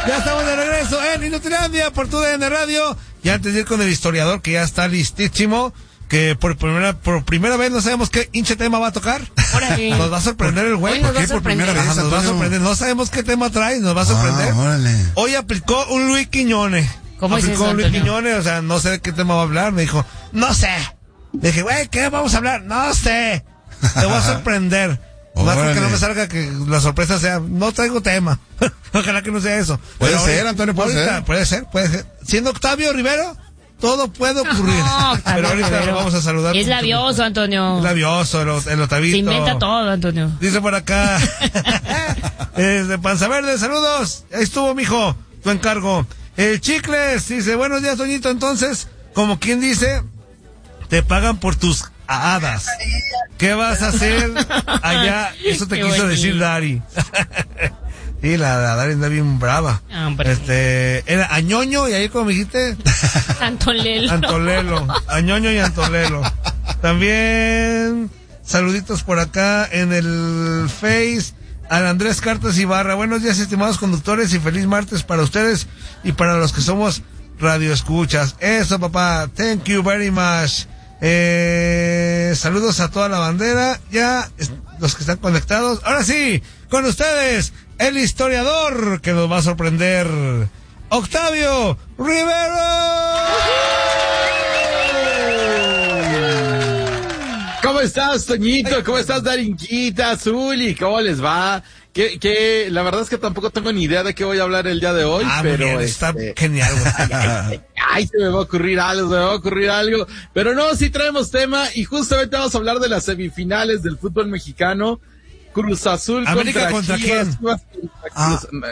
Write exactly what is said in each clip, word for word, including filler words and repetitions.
Ya estamos de regreso en Inutilandia por tu D N Radio. Y antes de ir con el historiador, que ya está listísimo, que por primera por primera vez no sabemos qué hinche tema va a tocar. Órale. Nos va a sorprender el güey. ¿Por qué por primera vez? Ajá, nos va a sorprender. No sabemos qué tema trae, nos va a sorprender. Ah, hoy aplicó un Luis Quiñones. ¿Cómo es aplicó eso, un Luis Antonio? Quiñones, o sea, no sé de qué tema va a hablar. Me dijo, no sé. Le dije, güey, ¿qué vamos a hablar? No sé. Te voy a sorprender. Más porque no me salga que la sorpresa sea, no traigo tema. Ojalá que no sea eso. Puede Pero ser, ahorita, Antonio, puede ahorita, ser. Puede ser, puede ser. Siendo Octavio Rivero, todo puede ocurrir. No, Octavio Pero ahorita Rivero. lo vamos a saludar. Es labioso, Antonio. Es labioso, el, el Otavito. Se inventa todo, Antonio. Dice por acá, eh, de Panza Verde, saludos. Ahí estuvo, mijo, tu encargo. El Chicles dice, buenos días, Toñito. Entonces, como quien dice, te pagan por tus hadas. ¿Qué vas a hacer allá? Eso te Qué quiso bonito. decir Dari. Sí, la, la Dari anda bien brava. Hombre. Este, era Añoño y ahí como me dijiste, Antolelo. Antolelo. Añoño y Antolelo. También, saluditos por acá en el Face. Al Andrés Cartas Ibarra. Buenos días, estimados conductores, y feliz martes para ustedes y para los que somos radioescuchas. Eso, papá. Thank you very much. Eh, saludos a toda la bandera. Ya, es- los que están conectados. Ahora sí, con ustedes, el historiador que nos va a sorprender, Octavio Rivero. ¿Cómo estás, Toñito? ¿Cómo estás, Darinquita, Zuli? ¿Cómo les va? Que, que la verdad es que tampoco tengo ni idea de qué voy a hablar el día de hoy, Ah, muy pero bien, está este, genial, güey. ay, se me va a ocurrir algo, se me va a ocurrir algo. Pero no, sí traemos tema y justamente vamos a hablar de las semifinales del fútbol mexicano. Cruz Azul ¿América contra, contra Chivas, quién? Chivas contra Ah. Cruz-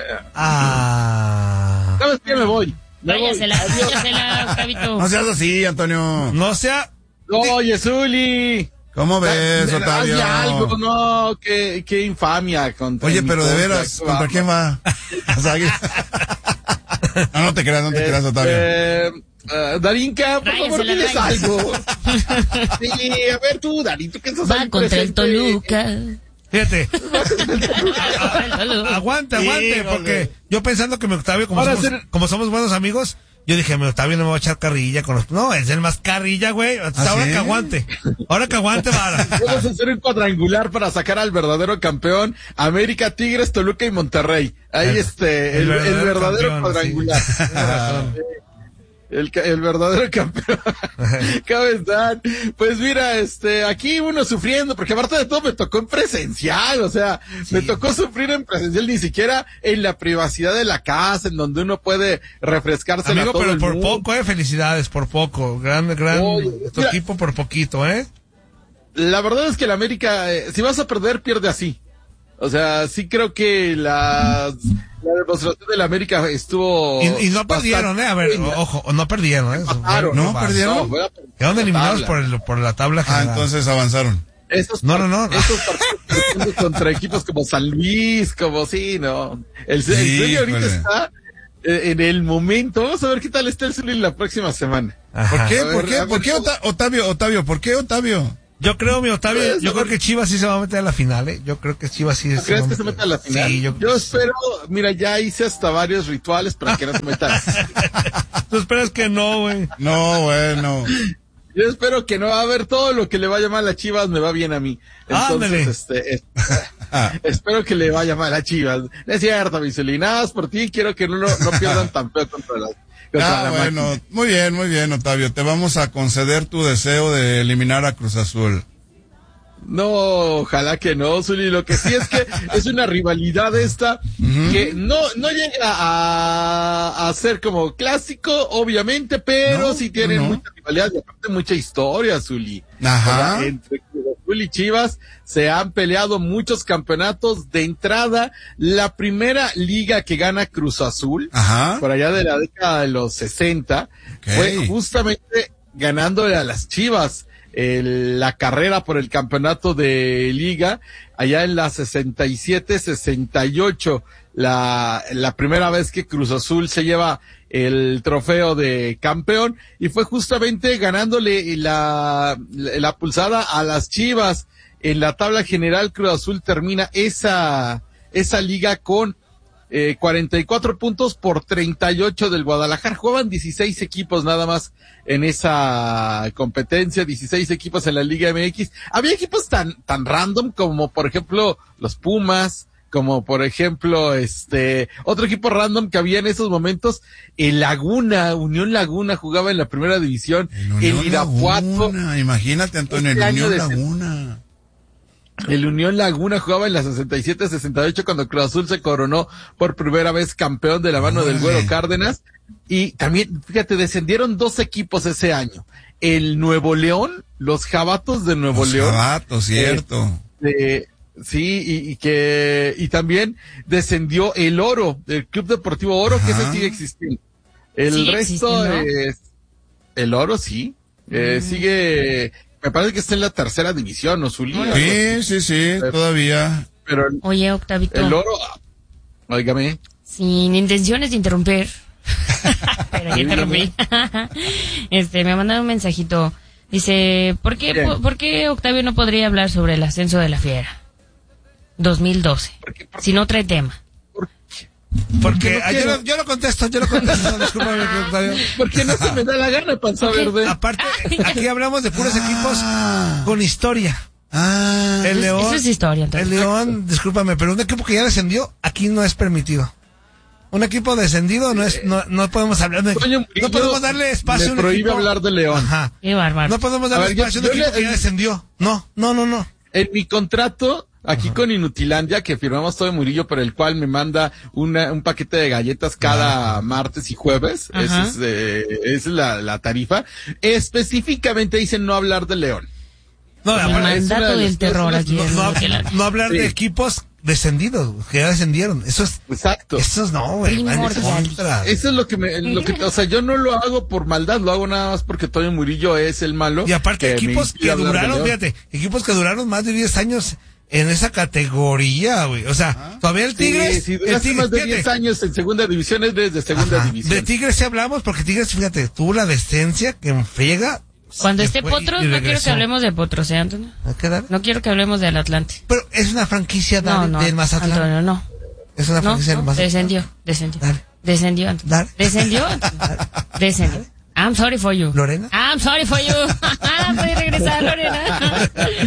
Ah. ¿Sabes qué? Me voy. Me voy. Váyasela, váyasela, Octavito. No seas así, Antonio. No sea. Oye, Zuli. ¿Cómo ves, Da- Otavio? hazle algo, no, qué, qué infamia contra Oye, mi pero de contra, veras, qué ¿contra va- quién va? O sea, que- no, no te creas, no te creas, Otavio. Eh, eh, Darinka, por favor, Tráigasela, diles tráigasela. algo. Sí, a ver tú, Darín, tú que estás Va ahí contra el presente. Toluca. Fíjate. Contra el Toluca. Aguante, aguante, Híjole. porque yo pensando que mi Octavio, como Ahora somos, ser- como somos buenos amigos, yo dije, mi Octavio no me va a echar carrilla con los... No, es el más carrilla, güey. Hasta ¿Ah, ahora sí? que aguante. Ahora que aguante, vara. Vamos a hacer un cuadrangular para sacar al verdadero campeón, América, Tigres, Toluca y Monterrey. Ahí El- este, el el, el verdadero verdadero campeón, cuadrangular. sí. Tienes razón. El, ca- el verdadero campeón. ¿Cómo están? Pues mira, este, aquí uno sufriendo, porque aparte de todo me tocó en presencial, o sea, me tocó sufrir en presencial, ni siquiera en la privacidad de la casa, en donde uno puede refrescarse Amigo, a todo pero el por mundo. poco, eh, felicidades, por poco. Gran, gran, Oye, tu mira. equipo por poquito, eh. La verdad es que la América, eh, si vas a perder, pierde así. O sea, sí creo que la, la demostración de la América estuvo... Y, y no perdieron, eh. A ver, bastante- ojo, no perdieron, eh. Empataron. ¿No Fue- perdieron? No, fue a- Quedaron eliminados tabla. por, el, por la tabla Ah, general. entonces avanzaron. Estos No, no, no. par- Estos partidos contra equipos como San Luis, como sí, no. El, el Sí, Zuli ahorita híjole. está eh, en el momento. Vamos a ver qué tal está el Zuli la próxima semana. Ajá. ¿Por qué? A ver, ¿Por qué? a ¿Por ver, qué, Ota- Otavio? Otavio, ¿por qué, Otavio? Yo creo, mi Octavio, Pues, yo a creo ver. que Chivas sí se va a meter a la final, eh. Yo creo que Chivas sí ¿No crees que se meta a la final? Sí, yo, yo espero, mira, ya hice hasta varios rituales para que no se metan. Tú esperas que no, güey. No, bueno. Yo espero que no va a haber todo lo que le vaya mal a Chivas, me va bien a mí. Entonces, Ándale. este, es- espero que le vaya mal a Chivas. No es cierto, Misuli, nada más por ti, quiero que no, lo- no pierdan tan feo contra la, contra Ah, la bueno, máquina. muy bien, muy bien, Otavio. Te vamos a conceder tu deseo de eliminar a Cruz Azul. No, ojalá que no, Zuli. Lo que sí es que es una rivalidad esta que no, no llega a, a ser como clásico, obviamente, pero No, sí tienen no. mucha rivalidad y aparte mucha historia, Zuli. Ajá. O sea, entre Cruz Azul y Chivas se han peleado muchos campeonatos. De entrada, la primera liga que gana Cruz Azul, Ajá. por allá de la década de los sesenta, Ok. fue justamente ganándole a las Chivas el- la carrera por el campeonato de liga, allá en la sesenta y siete sesenta y ocho, la, la primera vez que Cruz Azul se lleva el trofeo de campeón, y fue justamente ganándole la, la, la pulsada a las Chivas. En la tabla general, Cruz Azul termina esa, esa liga con eh, cuarenta y cuatro puntos por treinta y ocho del Guadalajara. Jugaban dieciséis equipos nada más en esa competencia, dieciséis equipos en la Liga M X. Había equipos tan, tan random como, por ejemplo, los Pumas, como por ejemplo, este, otro equipo random que había en esos momentos, el Laguna, Unión Laguna jugaba en la primera división, el, el Irapuato. Laguna, imagínate, Antonio, este el Unión de, Laguna. El Unión Laguna jugaba en la sesenta y siete sesenta y ocho cuando Cruz Azul se coronó por primera vez campeón de la mano del Güero Cárdenas. Y también, fíjate, descendieron dos equipos ese año. El Nuevo León, los Jabatos de Nuevo los León. Jabatos, cierto. Eh, sí, y, y que, y también descendió el Oro, el Club Deportivo Oro, Ajá. que ese sigue existiendo. El ¿Sigue resto existiendo? es, el Oro sí, eh, Mm. sigue, me parece que está en la tercera división, ¿no, Zuli? Sí, sí, sí, todavía. Pero Oye, Octavito. el Oro, óigame. Sin intenciones de interrumpir. Pero ya interrumpí. Este, me mandaron un mensajito. Dice, ¿por qué, Bien. po- ¿por qué Octavio no podría hablar sobre el ascenso de la Fiera? dos mil doce. ¿Por qué? ¿Por Si no trae tema. Porque no ah, yo, quiero. lo, yo lo contesto, yo lo contesto, discúlpame, Octavio. Porque no se me da la gana, Panza Ok. Verde. Aparte, aquí hablamos de puros equipos Ah, con historia. ah, El Eso- León, eso es historia, entonces. el León, discúlpame, pero un equipo que ya descendió, aquí no es permitido. Un equipo descendido no es, no, no podemos hablar de, Toño Murillo no podemos darle espacio a me un prohíbe equipo. hablar de León. Ajá. Qué bárbaro. No podemos darle A ver, yo- espacio a yo un equipo le- que ya descendió. No, no, no, no. En mi contrato, aquí con Inutilandia, que firmamos todo de Murillo, por el cual me manda una, un paquete de galletas cada martes y jueves, Ajá. esa es, eh, esa es la, la tarifa, específicamente dicen no hablar de León. No, El aparte, es una mandato de las del terror cosas- aquí. no, en no, Loquela. no hablar Sí. de equipos descendidos, que ya descendieron. Eso es, Exacto. eso es no, güey. va en Primordial. contra. Eso es lo que me, lo que, o sea, yo no lo hago por maldad, lo hago nada más porque Toño Murillo es el malo. Y aparte, que me equipos impide que hablar de duraron, León. fíjate, equipos que duraron más de diez años en esa categoría, güey. O sea, todavía el Tigres, Sí, si el duraste Tigres, más de fíjate, diez años en segunda división, es desde segunda ajá, división. de Tigres sí hablamos porque Tigres, fíjate, tuvo la decencia que en friega. Cuando se esté fue Potros, y no quiero regresó. que hablemos de Potros, ¿eh, Antonio? ¿A qué edad? No quiero que hablemos del Atlante. Pero es una franquicia No, dale, no, del Mazatlán. Antonio, no. Es una No, franquicia no, del Mazatlán. descendió, descendió. Dale. Descendió, Antonio. Dale. Descendió, Antonio. Descendió. I'm sorry for you. ¿Lorena? I'm sorry for you. Puedes regresar, Lorena.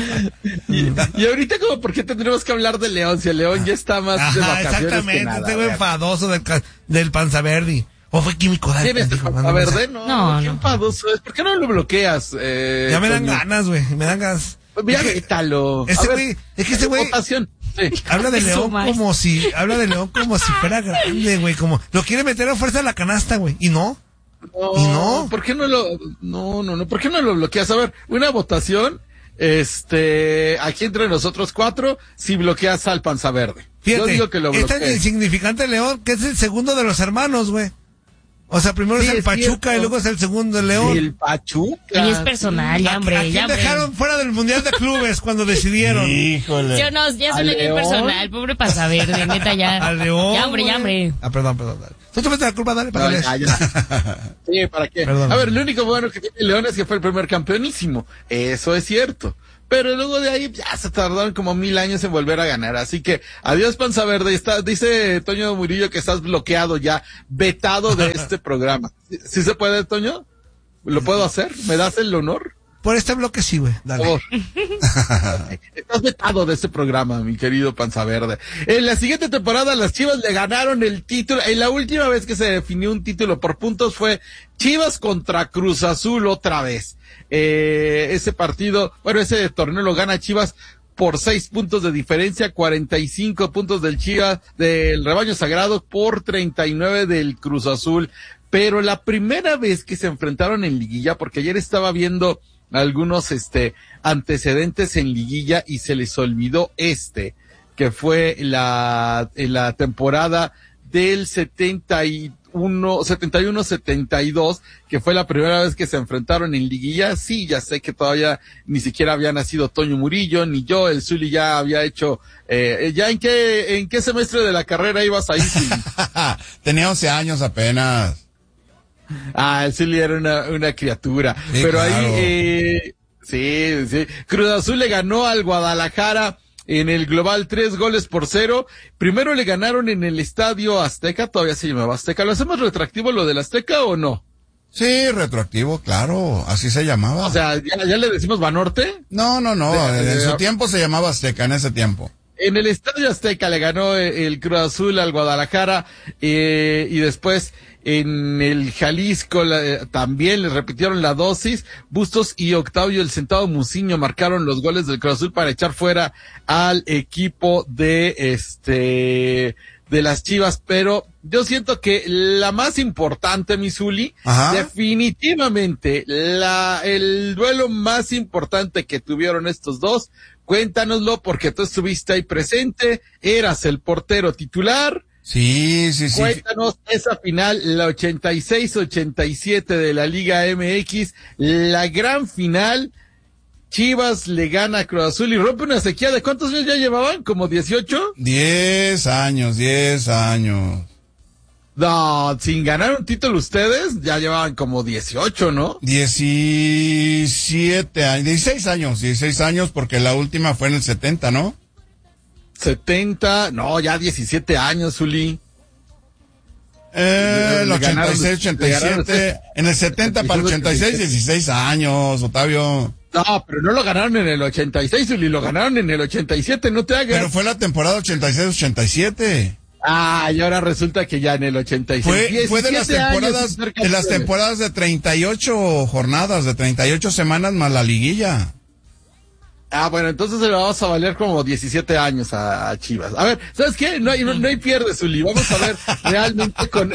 Y, y ahorita como, ¿por qué tendremos que hablar de León? Si el León ya está más de Ajá, vacaciones que exactamente. nada. Este güey A ver. enfadoso del, ca- del Panza Verde. ¿O fue químico? Dale, ¿Quién es el pendejo, Panza mándame Verde? mensaje. No, No, qué no. enfadoso es. ¿Por qué no lo bloqueas? Eh, Ya me dan Toño? ganas, güey. Me dan ganas. Mira, Es que- vétalo. Ese A ver, güey, es que ese güey votación. Sí. habla de Eso, León Max. como si, habla de León como si fuera grande, güey, como lo quiere meter a fuerza en la canasta, güey, y no. No, ¿Y no? ¿Por qué no lo, no, no, no, ¿por qué no lo bloqueas? A ver, una votación, este, aquí entre nosotros cuatro, si bloqueas al Panza Verde. Fíjate, Yo digo que lo es tan bloquees. insignificante León que es el segundo de los hermanos, güey. O sea, primero Sí, es el es Pachuca cierto. y luego es el segundo el León. El Pachuca. Y es personal, ya, ¿A- hombre, ¿A ya, quién hombre. dejaron fuera del Mundial de Clubes cuando decidieron? híjole. Yo no, ya ¿A se le dio León? personal, pobre Pasaverde, neta, ya. Al León. Ya, hombre, ya, güey. hombre. Ah, perdón, perdón, dale. Tú te metes la culpa, dale, para No, que ya, leas. ya. Sí, ¿para qué? Perdón. A ver, lo único bueno que tiene León es que fue el primer campeonísimo. Eso es cierto. Pero luego de ahí ya se tardaron como mil años en volver a ganar. Así que adiós Panza Verde. Está, dice Toño Murillo que estás bloqueado ya, vetado de este programa. ¿Sí, sí se puede, Toño? ¿Lo puedo hacer? ¿Me das el honor? Por este bloque sí, güey, Por dale. favor. Estás vetado de este programa, mi querido Panza Verde. En la siguiente temporada las Chivas le ganaron el título. En la última vez que se definió un título por puntos fue Chivas contra Cruz Azul otra vez. Eh, ese partido, bueno, ese torneo lo gana Chivas por seis puntos de diferencia, cuarenta y cinco puntos del Chivas, del Rebaño Sagrado por treinta y nueve del Cruz Azul. Pero la primera vez que se enfrentaron en liguilla, porque ayer estaba viendo algunos este antecedentes en liguilla y se les olvidó este, que fue la, en la temporada del setenta y uno, setenta y uno, setenta y dos, que fue la primera vez que se enfrentaron en liguilla. Sí, ya sé que todavía ni siquiera había nacido Toño Murillo, ni yo, el Zuli ya había hecho, eh, ya en qué, en qué semestre de la carrera ibas ahí, Zuli? Tenía once años apenas. Ah, el Zuli era una, una criatura. Sí, Pero claro. ahí, eh, sí, sí. Cruz Azul le ganó al Guadalajara en el global, tres goles por cero. Primero le ganaron en el Estadio Azteca, todavía se llamaba Azteca. ¿Lo hacemos retroactivo lo del Azteca o no? Sí, retroactivo, claro, así se llamaba. O sea, ¿ya, ya le decimos Banorte? No, no, no, De, de, en su de, tiempo se llamaba Azteca, en ese tiempo. En el Estadio Azteca le ganó el Cruz Azul al Guadalajara, eh, y después en el Jalisco la, también le repitieron la dosis. Bustos y Octavio el Sentado Muciño marcaron los goles del Cruz Azul para echar fuera al equipo de este de las Chivas, pero yo siento que la más importante, mi Zuli, definitivamente la el duelo más importante que tuvieron estos dos. Cuéntanoslo porque tú estuviste ahí presente, eras el portero titular. Sí, sí, sí. Cuéntanos esa final, la ochenta y seis ochenta y siete de la Liga M X, la gran final. Chivas le gana a Cruz Azul y rompe una sequía. ¿De cuántos años ya llevaban? ¿Como dieciocho? Diez años, diez años. No, sin ganar un título ustedes, ya llevaban como dieciocho, ¿no? Diecisiete años, dieciséis años, dieciséis años, porque la última fue en el setenta, ¿no? setenta, no, ya diecisiete años, Zuli. Eh, el ochenta y seis, ochenta y siete, en el setenta para el ochenta y seis, dieciséis años, Otavio. No, pero no lo ganaron en el ochenta y seis, Zuli, lo ganaron en el ochenta y siete, no te hagas. Pero fue la temporada ochenta y seis, ochenta y siete. Ah, y ahora resulta que ya en el ochenta y seis. Fue, fue de las temporadas, de las temporadas de treinta y ocho jornadas, de treinta y ocho semanas más la liguilla. Ah, bueno, entonces le vamos a valer como diecisiete años a, a Chivas. A ver, ¿sabes qué? No hay, no, no hay pierde, Zuli. Vamos a ver realmente con...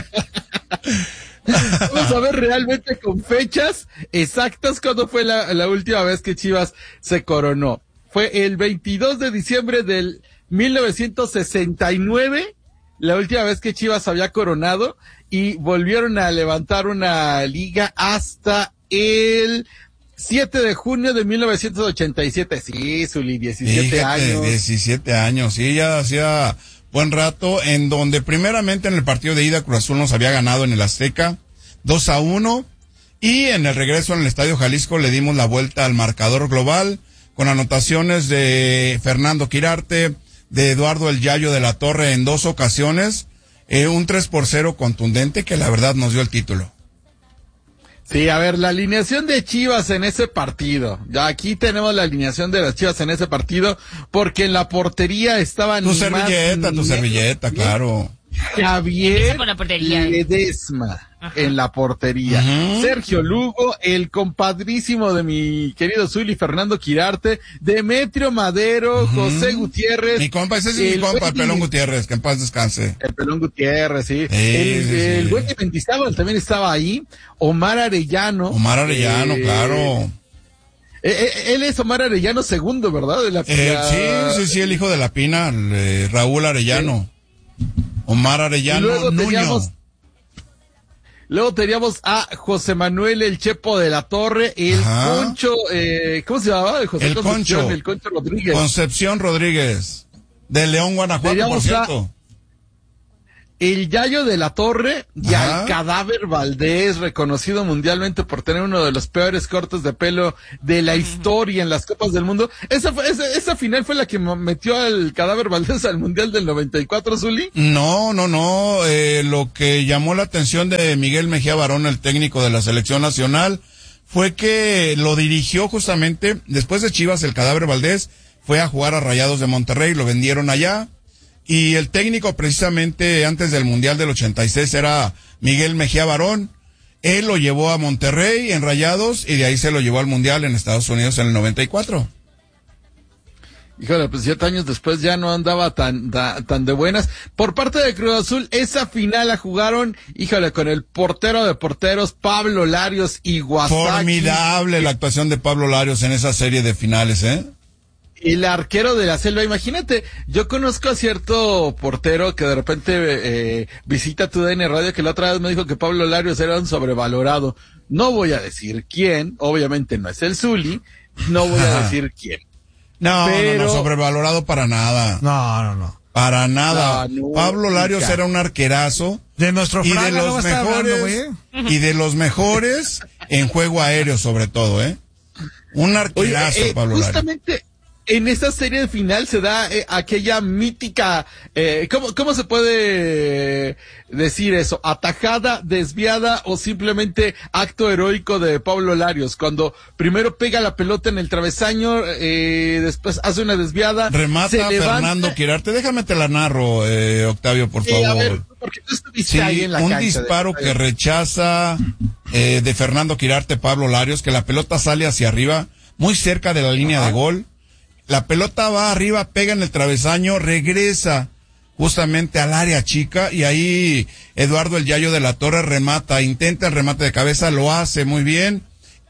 Vamos a ver realmente con fechas exactas cuándo fue la, la última vez que Chivas se coronó. Fue el veintidós de diciembre del mil novecientos sesenta y nueve, la última vez que Chivas había coronado, y volvieron a levantar una liga hasta el siete de junio de mil novecientos ochenta y siete. Sí, Zuli, diecisiete Fíjate, años. diecisiete años, sí, ya hacía buen rato, en donde primeramente en el partido de ida Cruz Azul nos había ganado en el Azteca, dos a uno, y en el regreso en el Estadio Jalisco le dimos la vuelta al marcador global, con anotaciones de Fernando Quirarte, de Eduardo El Yayo de la Torre en dos ocasiones, eh, un tres por cero contundente que la verdad nos dio el título. Sí, a ver, la alineación de Chivas en ese partido. Ya aquí tenemos la alineación de las Chivas en ese partido, porque en la portería estaban... Tu servilleta, tu servilleta, claro. Javier Ledesma en la portería. Uh-huh. Sergio Lugo, el compadrísimo de mi querido Zuli, Fernando Quirarte, Demetrio Madero, uh-huh. José Gutiérrez. Mi compa, ese es mi compa, el Pelón Gutiérrez, que en paz descanse. El Pelón Gutiérrez, sí. sí el sí, el sí. Güey Mendizábal también estaba ahí. Omar Arellano. Omar Arellano, eh, claro. Eh, él es Omar Arellano segundo, ¿verdad? De la, eh, la... Sí, sí, sí, el hijo de la Pina, el, eh, Raúl Arellano. Sí. Omar Arellano, luego Nuño. Teníamos, luego teníamos a José Manuel El Chepo de la Torre, el Ajá. Concho, eh, ¿cómo se llamaba? José el Concho. El Concho Rodríguez. Concepción Rodríguez, de León, Guanajuato, teníamos por cierto. El Yayo de la Torre y Ajá. al Cadáver Valdés, reconocido mundialmente por tener uno de los peores cortes de pelo de la historia en las Copas del Mundo. Esa fue, esa, esa final fue la que metió al Cadáver Valdés al Mundial del noventa y cuatro, Zuli. No, no, no, eh, lo que llamó la atención de Miguel Mejía Barón, el técnico de la selección nacional, fue que lo dirigió justamente, después de Chivas, el Cadáver Valdés fue a jugar a Rayados de Monterrey, lo vendieron allá. Y el técnico precisamente antes del Mundial del ochenta y seis era Miguel Mejía Barón. Él lo llevó a Monterrey en Rayados y de ahí se lo llevó al Mundial en Estados Unidos en el noventa y cuatro. Híjole, pues siete años después ya no andaba tan, da, tan de buenas. Por parte de Cruz Azul, esa final la jugaron, híjole, con el portero de porteros, Pablo Larios y Guasaki. Formidable la actuación de Pablo Larios en esa serie de finales, ¿eh? El arquero de la Selva, imagínate, yo conozco a cierto portero que de repente eh, visita tu D N Radio, que la otra vez me dijo que Pablo Larios era un sobrevalorado. No voy a decir quién, obviamente no es el Zuli, no voy a decir quién. No, pero... no, no, sobrevalorado para nada. No, no, no. Para nada. No, no, Pablo Larios nunca. Era un arquerazo. De nuestro y de los no mejores, hablando, y de los mejores en juego aéreo sobre todo, ¿eh? Un arquerazo, Oye, eh, Pablo justamente, Larios. en esta serie de final se da eh, aquella mítica, eh, ¿cómo, ¿cómo se puede decir eso? Atajada, desviada o simplemente acto heroico de Pablo Larios, cuando primero pega la pelota en el travesaño, eh, después hace una desviada, remata se levanta. Fernando Quirarte, déjame te la narro, eh, Octavio, por Sí, favor. a ver, porque tú estuviste Sí, ahí en la un cancha disparo de... que rechaza eh, de Fernando Quirarte, Pablo Larios, que la pelota sale hacia arriba, muy cerca de la línea Ajá. de gol. La pelota va arriba, pega en el travesaño, regresa justamente al área chica y ahí Eduardo el Yayo de la Torre remata, intenta el remate de cabeza, lo hace muy bien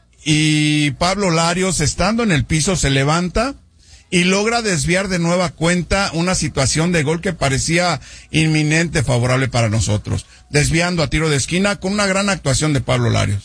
y Pablo Larios, estando en el piso, se levanta y logra desviar de nueva cuenta una situación de gol que parecía inminente, favorable para nosotros, desviando a tiro de esquina con una gran actuación de Pablo Larios.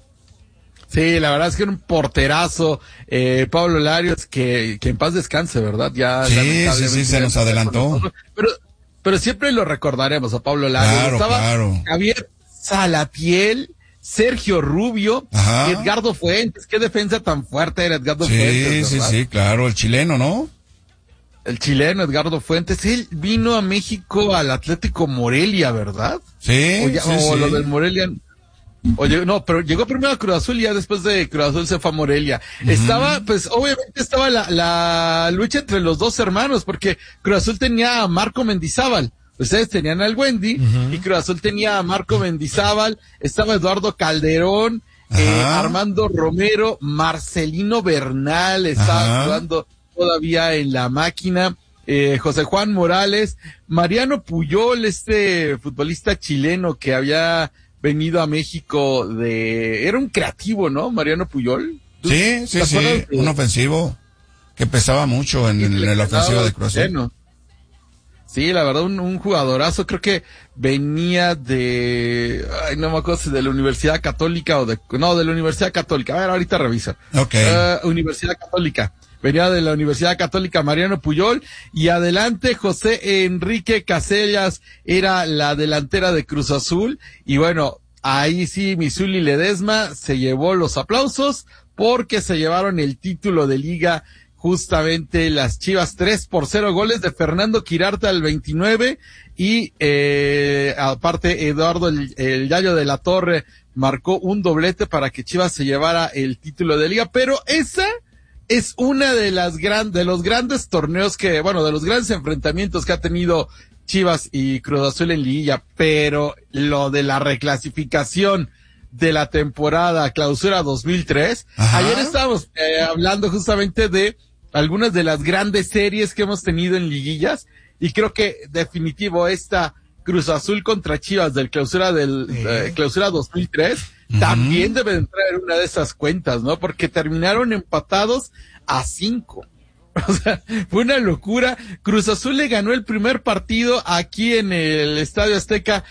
Sí, la verdad es que era un porterazo, eh, Pablo Larios, que, que en paz descanse, ¿verdad? Ya, Sí, sí, sí, se nos adelantó. Pero, pero siempre lo recordaremos a Pablo Larios. Claro, Estaba claro. Javier Salatiel, Sergio Rubio, Ajá. y Edgardo Fuentes. Qué defensa tan fuerte era Edgardo Sí, Fuentes, sí, ¿verdad? sí, claro, el chileno, ¿no? El chileno Edgardo Fuentes. Él vino a México al Atlético Morelia, ¿verdad? Sí, O, ya, sí, o sí. lo del Morelia. Oye, no, pero llegó primero a Cruz Azul y ya después de Cruz Azul se fue a Morelia. Uh-huh. Estaba, pues, obviamente estaba la, la lucha entre los dos hermanos, porque Cruz Azul tenía a Marco Mendizábal. Ustedes tenían al Wendy, uh-huh. y Cruz Azul tenía a Marco Mendizábal, estaba Eduardo Calderón, eh, Armando Romero, Marcelino Bernal, estaba uh-huh. jugando todavía en la máquina. Eh, José Juan Morales, Mariano Puyol, este futbolista chileno que había venido a México de... Era un creativo, ¿no? Mariano Puyol. Sí, sí, sí, de... un ofensivo que pesaba mucho en, en, en la ofensiva de Cruz Azul. Sí, la verdad, un, un jugadorazo. Creo que venía de... Ay, no me acuerdo si de la Universidad Católica o de... No, de la Universidad Católica. A ver, ahorita revisa. Ok. Uh, Universidad Católica. Venía de la Universidad Católica Mariano Puyol, y adelante José Enrique Casellas era la delantera de Cruz Azul, y bueno, ahí sí Misuli Ledesma se llevó los aplausos porque se llevaron el título de liga justamente las Chivas, tres por cero, goles de Fernando Quirarte al veintinueve y eh, aparte Eduardo el, el Yayo de la Torre marcó un doblete para que Chivas se llevara el título de liga, pero esa es una de las gran, de los grandes torneos que, bueno, de los grandes enfrentamientos que ha tenido Chivas y Cruz Azul en liguilla, pero lo de la reclasificación de la temporada Clausura dos mil tres, Ajá. ayer estábamos eh, hablando justamente de algunas de las grandes series que hemos tenido en liguillas, y creo que definitivo esta Cruz Azul contra Chivas del Clausura del sí. eh, Clausura dos mil tres uh-huh. también debe entrar en una de esas cuentas, ¿no? Porque terminaron empatados a cinco. O sea, fue una locura. Cruz Azul le ganó el primer partido aquí en el Estadio Azteca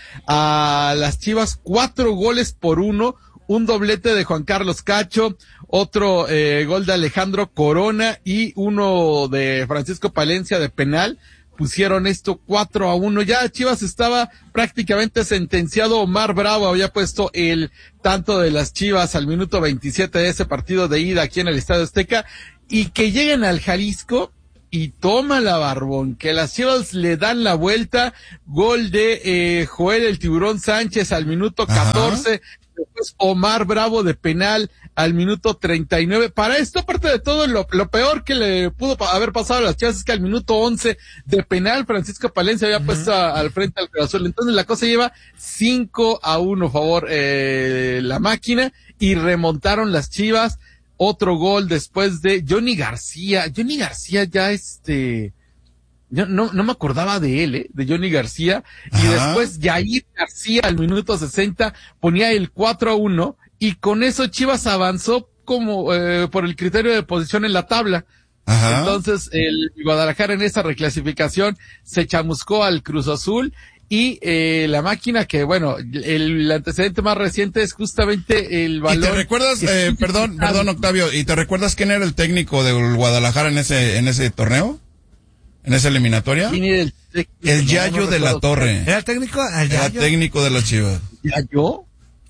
a las Chivas, cuatro goles por uno, un doblete de Juan Carlos Cacho, otro eh, gol de Alejandro Corona y uno de Francisco Palencia de penal. Pusieron esto cuatro a uno, ya Chivas estaba prácticamente sentenciado. Omar Bravo había puesto el tanto de las Chivas al minuto veintisiete de ese partido de ida aquí en el Estadio Azteca, y que lleguen al Jalisco y toma la Barbón, que las Chivas le dan la vuelta, gol de eh, Joel el Tiburón Sánchez al minuto catorce, después Omar Bravo de penal al minuto treinta y nueve. Para esto, aparte de todo, lo, lo peor que le pudo pa- haber pasado a las Chivas es que al minuto once de penal Francisco Palencia había uh-huh. puesto a, al frente al Cruz Azul. Entonces la cosa lleva cinco a uno favor eh, la máquina, y remontaron las Chivas. Otro gol después de Johnny García. Johnny García ya este... Yo no, no me acordaba de él, ¿eh? De Johnny García. Ajá. Y después Yair García al minuto sesenta ponía el cuatro a uno, y con eso Chivas avanzó como eh, por el criterio de posición en la tabla. Ajá. Entonces el Guadalajara en esa reclasificación se chamuscó al Cruz Azul, y eh, la máquina que, bueno, el, el antecedente más reciente es justamente el balón. ¿Y te recuerdas, eh, perdón, perdón Octavio, ¿y te recuerdas quién era el técnico del Guadalajara en ese, en ese torneo? ¿En esa eliminatoria? ¿Quién era el técnico? El Yayo no, no de la Torre. ¿Era técnico? ¿El Era técnico de las Chivas. ¿Yayo?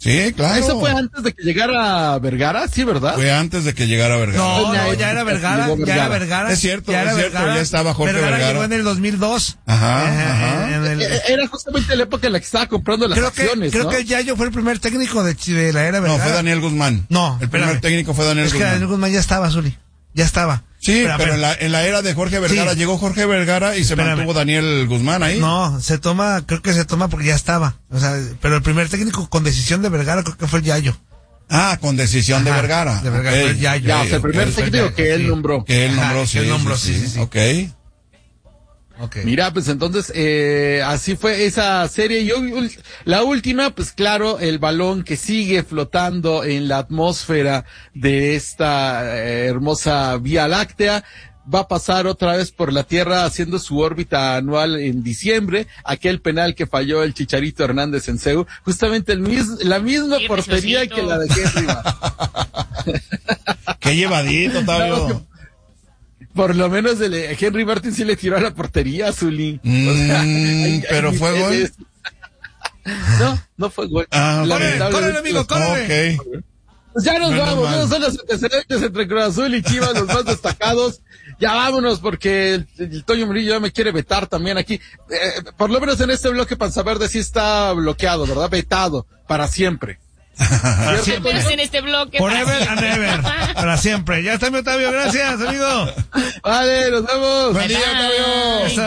Sí, claro. ¿Eso fue antes de que llegara Vergara? Sí, ¿verdad? Fue antes de que llegara Vergara. No, no, ya era Vergara, ya era Vergara. Es cierto, ya era es cierto, Vergara. ya estaba Jorge Vergara. Vergara. Llegó en el dos mil dos. Ajá, eh, ajá. En el, Era justamente la época en la que estaba comprando las creo que, acciones, creo ¿no? que Yayo fue el primer técnico de, de la era No, Vergara. fue Daniel Guzmán. No, el primer espérame. técnico fue Daniel es Guzmán. que Daniel Guzmán ya estaba, Zuli. Ya estaba. Sí, Espera, pero espera. en la, en la era de Jorge Vergara Sí. llegó Jorge Vergara y se Espérame. mantuvo Daniel Guzmán ahí. No, se toma, creo que se toma porque ya estaba. O sea, pero el primer técnico con decisión de Vergara creo que fue el Yayo. Ah, con decisión de Ajá, Vergara. de Vergara, Ok, fue ya, ok, Ya, o sea, el primer ok. técnico que él sí. nombró. Que él nombró, Ajá, sí. que él nombró, sí, sí, sí, sí. Ok. Okay. Mira, pues entonces, eh, así fue esa serie. Y ul- la última, pues claro, el balón que sigue flotando en la atmósfera de esta eh, hermosa Vía Láctea. Va a pasar otra vez por la Tierra haciendo su órbita anual en diciembre. Aquel penal que falló el Chicharito Hernández en C E U. Justamente el mis, la misma Qué portería preciosito. que la de Henry Martin. Qué llevadito, Octavio. Por lo menos el, Henry Martin sí le tiró a la portería, Zuli. Mm, O sea, hay- pero hay fue gol. niveles. No, no fue gol. Ah, ok. Lamentablemente, Córrele, amigo, córrele. Ok. Pues ya nos Menos vamos, mal. esos son los antecedentes entre Cruz Azul y Chivas, los más destacados. Ya vámonos, porque el, el Toño Murillo ya me quiere vetar también aquí. Eh, por lo menos en este bloque Panzaverde sí está bloqueado, ¿verdad? Vetado, para siempre. ¿Cierto, Al menos Toño? en este bloque. Forever and ever. Para siempre. Ya está mi Octavio. Gracias, amigo. Vale, nos vemos. Buen día, Octavio. Bye.